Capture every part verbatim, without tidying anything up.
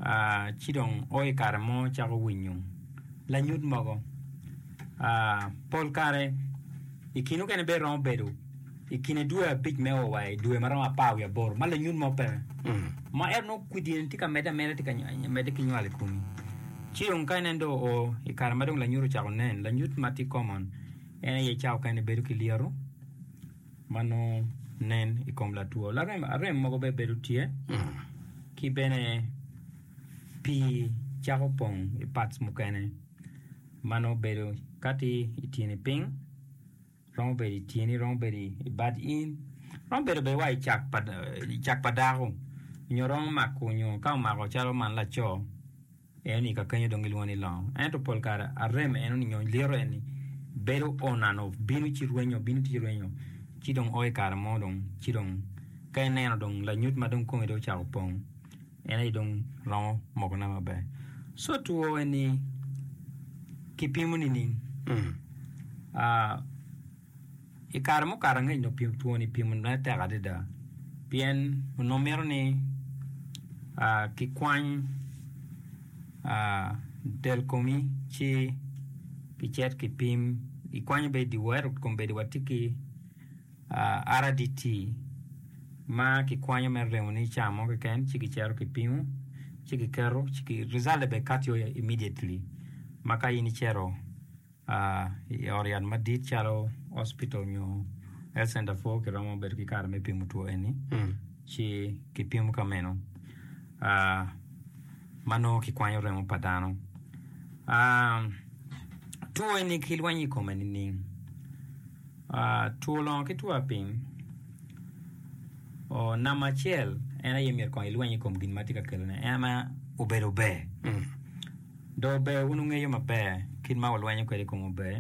a chidong oi karamo chago winyung la nyut mogo a pol kare ikinu kene be ron bedu ikine dua big meo wai dua mara ma pau ya bor mala nyut mo pe ma er no kudien tika meda meda tika meda kinyale kumi chidong kane ndo o ikaramadong la nyuru chago nen la nyut mati common ene ye chao kane bedu kiliaro mano nen ikom la tuo la rem rem mogo be bedu tie ki bene pi chao pong i pats mukene mano bedu kati itiene ping rong bedi tieni rong bedi bad in rong bedu be wai chak pad chak padaro nyorong makunyo ka mako chalo man la cho eni ka kanyo dongilwani long ento polkara arem eno nyo lero eni bedu onano binu chiruenyo binu chiruenyo chidong oi karamo dong chidong kay neno dong la nyut madong kong do chao pong ena dong rong mogona mabe so tuo eni kipimu nini mm ah e karamo karanga no pim tuo ni pimu na ta gadida bien no mero ni ah ki kwan ah del komi chi pichet ki pim i kwan be di wer ko be di watiki ah R D T ma ki kwanyo me reuni chamo ke ken chiki chero ki pimu chiki kero chiki result be katio immediately maka ini chero ah uh, orian madit charo hospital nyo health center fo ke ramo ber ki kar me pimu to eni mm. chi ki pimu kameno ah uh, mano ki kwanyo remo padano ah um, to eni kilwani komeni ni ah uh, to long ki to apim o namachel ena yemir ko ilwanyi kom gin matika kelne ema ubero be mm. do be ununge yo mabe kin ma walwanyi ko ko be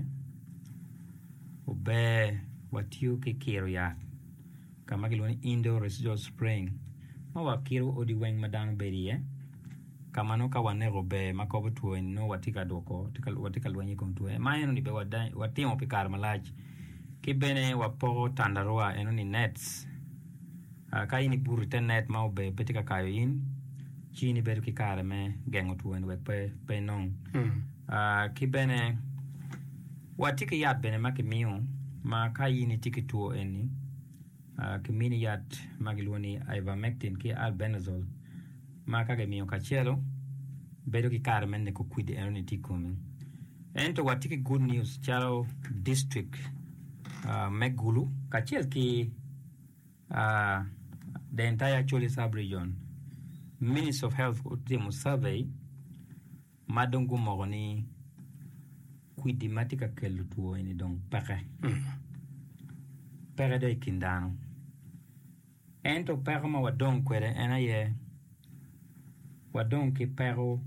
ube watiu ke kiro ya kama kilwani indo residual spraying ma wakiro odi weng madano berie kama no ka wane robe makobo tuo no watika doko tikal watika lwanyi kom tuo ma eno ni be wadai watimo pikar malaj kibene wapo tandarua eno ni nets Uh, kai ni burute net mau be betika kayo in chini beru ki kare me gengo tuwen wek pe pe non mm. uh, ki bene watiki yat bene ma ki miyo ma kai ni tiki tuo eni uh, ki mini yat magilwani ivermectin ki albendazole ma kage miyo kachelo beru ki kare me ne kukwidi eno ni tikumi ento watiki good news chalo district uh, megulu kachel ki uh, the entire Choli sub-region Ministry of Health ultimo survey madongo mogoni kwidi matika kelu tuo ini dong pake mm. peke do ikindano ento peke ma wadong kwere ena ye wadong ki pero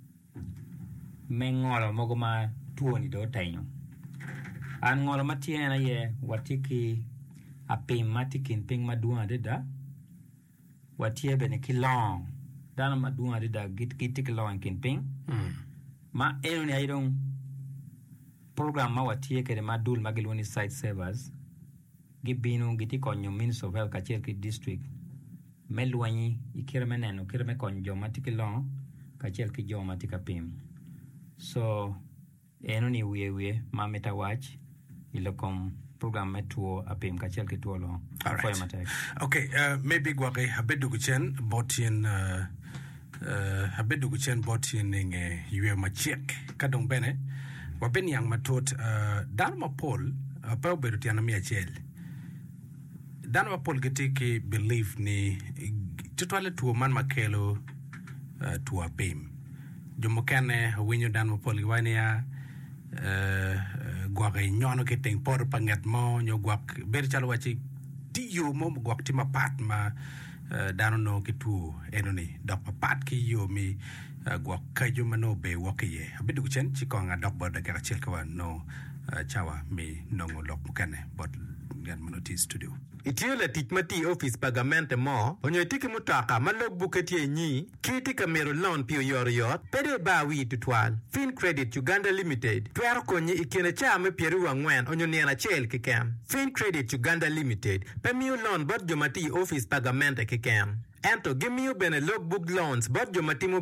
mengolo mogo ma tuo ni do tainyo an ngolo mati ena ye watiki a ping matikin ping maduan deda watie bene kilong dana maduan deda git git kilong kin ping mm. ma eno ni aidong program ma watie kede madul magilwani site servers gibino giti konyo Ministry of Health kachel ki district melwanyi ikira meneno kira me konjo matikilong kachel ki jo matika pim so eno ni wiye wiye ma meta watch ilokom program metuo apim kachel ki tuo lo for matek okay uh, maybe gwage habedu guchen botin uh, uh, habedu guchen botin nge yue machek kadong bene waben yang matot uh, Dharma Paul uh, pa beru tiana mi achel Dharma Paul getiki believe ni tutwale tuo man makelo uh, tuo apim jomokane winyo Dharma Paul wani ya uh, gwage nyono ke teng por panget mo nyo gwak ber chalo wachi tiyo mo gwak tima pat ma uh, dano no ke tu enoni dok pat ki yo mi uh, gwak kayo mano be wakiye abidu chen chikonga dok boda kara chel kawa no uh, chawa mi nongo lok mukane bot gan manoti studio itiole tikmati office pagamente mo onyo tiki mutaka malog buketi nyi kiti kamero loan pio yor yot pede bawi tutwal Fin Credit Uganda Limited tuero konyi ikene chame pieru wangwen onyo niana chel kikem Fin Credit Uganda Limited pemiu loan bot jomati office pagamente kikem ento gimiu bene logbook loans bot jomati